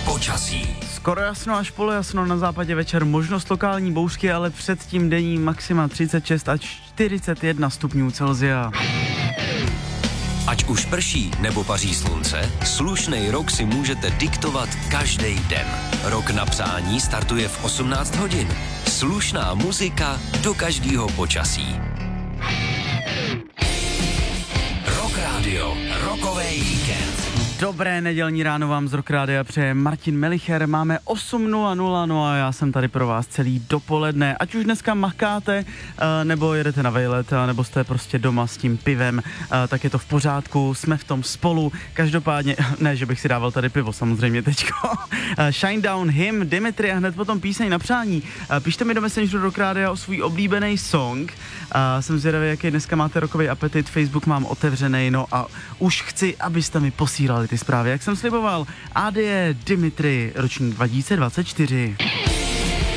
Počasí. Skoro jasno až polojasno, na západě večer možnost lokální bouřky, ale předtím denní maxima 36 až 41 stupňů Celsia. Ať už prší nebo paří slunce, slušnej rok si můžete diktovat každý den. Rok na přání startuje v 18 hodin. Slušná muzika do každého počasí. Rock Radio, rokovej víkend. Dobré nedělní ráno vám z Rock Rádia přeje Martin Melicher, máme 8:00, no a já jsem tady pro vás celý dopoledne. Ať už dneska makáte, nebo jedete na vejlet, nebo jste prostě doma s tím pivem, tak je to v pořádku, jsme v tom spolu. Každopádně, ne, že bych si dával tady pivo samozřejmě teďko. Shine Down Him, Dimitri a hned potom píseň na přání. Pište mi do Messengeru Rock Rádia o svůj oblíbený song. Jsem zvědavý, jaký dneska máte rokový apetit, Facebook mám otevřený, no a už chci, abyste mi posílali ty zprávy, jak jsem sliboval. ADE Dimitri, ročník 2024.